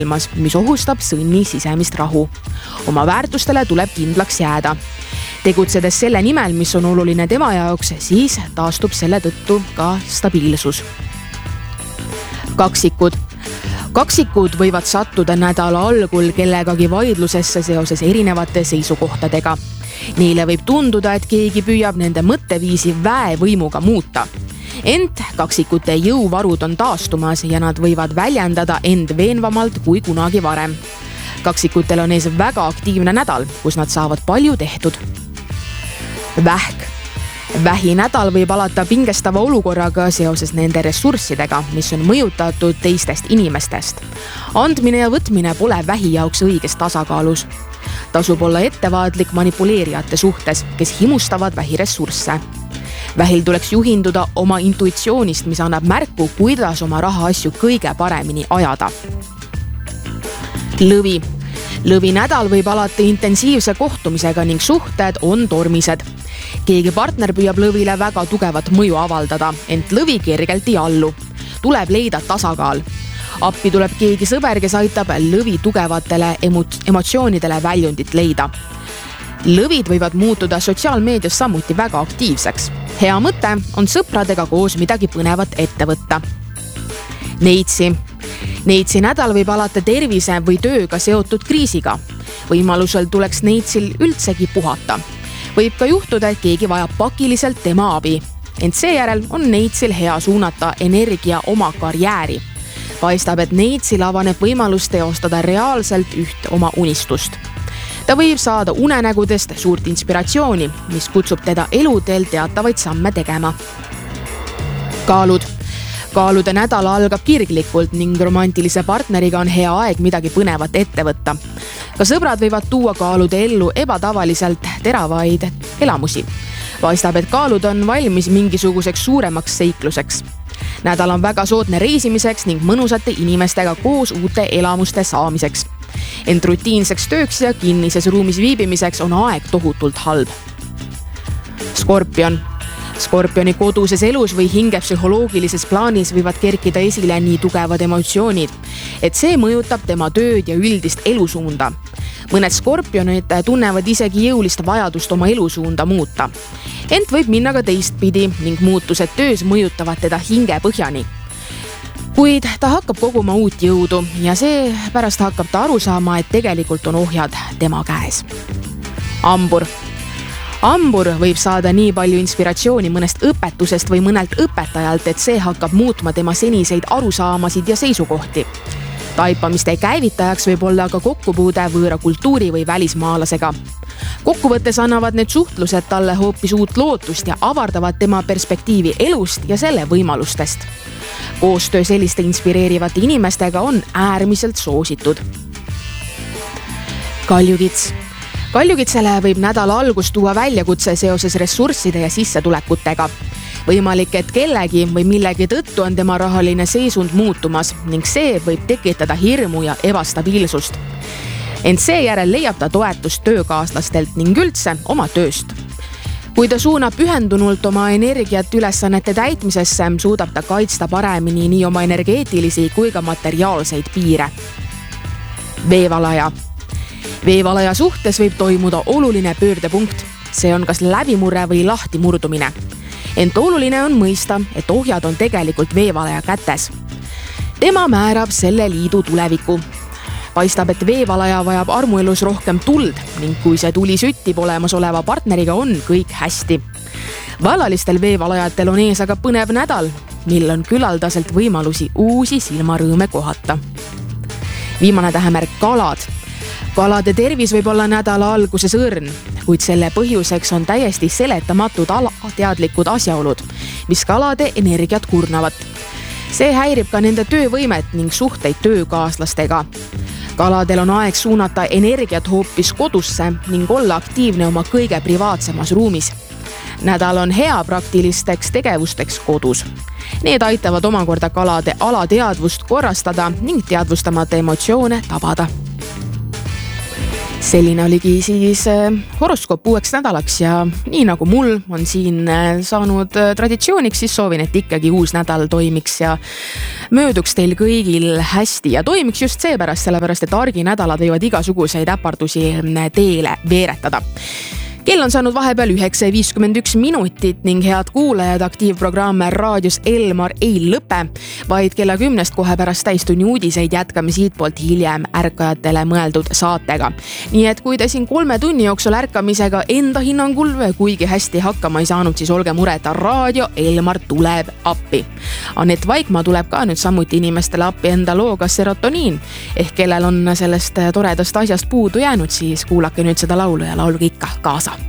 mis ohustab sõnni sisemist rahu. Oma väärtustele tuleb kindlaks jääda. Tegutsedes selle nimel, mis on oluline tema jaoks, siis taastub selle tõttu ka stabiilsus. Kaksikud võivad sattuda nädala algul kellegagi vaidlusesse seoses erinevate seisukohtadega. Neile võib tunduda, et keegi püüab nende mõtteviisi väevõimuga muuta. Ent kaksikute jõuvarud on taastumas ja nad võivad väljendada end veenvamalt kui kunagi varem. Kaksikutel on ees väga aktiivne nädal, kus nad saavad palju tehtud. Vähi nädal võib alata pingestava olukorraga seoses nende ressurssidega, mis on mõjutatud teistest inimestest. Andmine ja võtmine pole vähi jaoks õiges tasakaalus. Tasub olla ettevaatlik manipuleerijate suhtes, kes himustavad vähi ressursse. Vähil tuleks juhinduda oma intuitsioonist, mis annab märku, kuidas oma rahaasju kõige paremini ajada. Lõvi nädal võib alata intensiivse kohtumisega ning suhted on tormised. Keegi partner püüab lõvile väga tugevat mõju avaldada, ent lõvi kergelt ei allu. Tuleb leida tasakaal. Appi tuleb keegi sõber, kes aitab lõvi tugevatele emotsioonidele väljundit leida. Lõvid võivad muutuda sotsiaalmeedias samuti väga aktiivseks. Hea mõte on sõpradega koos midagi põnevat ette võtta. Neitsi nädal võib alata tervise või tööga seotud kriisiga. Võimalusel tuleks neitsil üldsegi puhata. Võib ka juhtuda, et keegi vajab pakiliselt tema abi. Ent seejärel on neitsil hea suunata energia oma karjääri. Paistab, et neitsil avaneb võimalus teostada reaalselt üht oma unistust. Ta võib saada unenägudest suurt inspiratsiooni, mis kutsub teda eluteel teatavaid samme tegema. Kaalude nädal algab kirglikult ning romantilise partneriga on hea aeg midagi põnevat ette võtta. Ka sõbrad võivad tuua kaalude ellu ebatavaliselt teravaid elamusi. Paistab, et kaalud on valmis mingisuguseks suuremaks seikluseks. Nädal on väga soodne reisimiseks ning mõnusate inimestega koos uute elamuste saamiseks. Ent rutiinseks tööks ja kinnises ruumis viibimiseks on aeg tohutult halb. Skorpioni koduses elus või hingepsühholoogilises plaanis võivad kerkida esile nii tugevad emotsioonid, et see mõjutab tema tööd ja üldist elusuunda. Mõned skorpionid tunnevad isegi jõulist vajadust oma elusuunda muuta. Ent võib minna ka teistpidi ning muutused töös mõjutavad teda hingepõhjani. Kuid ta hakkab koguma uut jõudu ja seepärast hakkab ta aru saama, et tegelikult on ohjad tema käes. Hambur võib saada nii palju inspiratsiooni mõnest õpetusest või mõnelt õpetajalt, et see hakkab muutma tema seniseid arusaamasid ja seisukohti. Taipamiste käivitajaks võib olla ka kokkupuude võõra kultuuri või välismaalasega. Kokkuvõttes annavad need suhtlused talle hoopis uut lootust ja avardavad tema perspektiivi elust ja selle võimalustest. Koostöö selliste inspireerivate inimestega on äärmiselt soositud. Kaljukitsele võib nädala algus tuua väljakutse seoses ressursside ja sissetulekutega. Võimalik, et kellegi või millegi tõttu on tema rahaline seisund muutumas ning see võib tekitada hirmu ja ebastabiilsust. Ent seejärel leiab ta toetust töökaaslastelt ning üldse oma tööst. Kui ta suunab pühendunult oma energiat ülesannete täitmisesse, suudab ta kaitsta paremini nii oma energeetilisi kui ka materiaalseid piire. Veevalaja suhtes võib toimuda oluline pöördepunkt. See on kas läbimurre või lahtimurdumine. Ent oluline on mõista, et ohjad on tegelikult veevalaja kätes. Tema määrab selle liidu tuleviku. Paistab, et veevalaja vajab armuelus rohkem tuld ning kui see tuli süttib olemasoleva partneriga, on kõik hästi. Vallalistel veevalajatel on ees aga põnev nädal, mil on küllaldaselt võimalusi uusi silmarõõme kohata. Viimane tähemärk kalad. Kalade tervis võib olla nädala alguses õrn, kuid selle põhjuseks on täiesti seletamatud alateadlikud asjaolud, mis kalade energiat kurnavad. See häirib ka nende töövõimet ning suhteid töökaaslastega. Kaladel on aeg suunata energiat hoopis kodusse ning olla aktiivne oma kõige privaatsemas ruumis. Nädal on hea praktilisteks tegevusteks kodus. Need aitavad omakorda kalade alateadvust korrastada ning teadvustamata emotsioone tabada. Selline oligi siis horoskoop uueks nädalaks ja nii nagu mul on siin saanud traditsiooniks, siis soovin, et ikkagi uus nädal toimiks ja mööduks teil kõigil hästi ja toimiks just seepärast, sellepärast et arginädalad võivad igasuguseid äpardusi teele veeretada. Kell on saanud vahepeal 9:51 minutit ning head kuulajad, aktiivprogramm raadios Elmar ei lõpe, vaid kella 10 kohe pärast täistunni uudiseid jätkame siitpoolt hiljem ärkajatele mõeldud saatega. Nii et kui te siin 3 tunni jooksul ärkamisega enda hinnangul kuigi hästi hakkama ei saanud, siis olge mureta, raadio Elmar tuleb appi. Anett Vaikmaa tuleb ka nüüd samuti inimestele appi enda looga Serotoniin. Ehk kellel on sellest toredast asjast puudu jäänud, siis kuulake nüüd seda laulu ja laulge ikka kaasa.